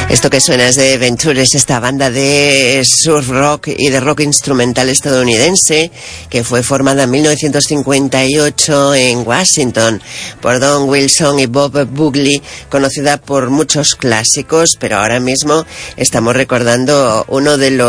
Esto que suena es de Ventures, esta banda de surf rock y de rock instrumental estadounidense que fue formada en 1958 en Washington por Don Wilson y Bob Bugley, conocida por muchos clásicos, pero ahora mismo estamos recordando uno de los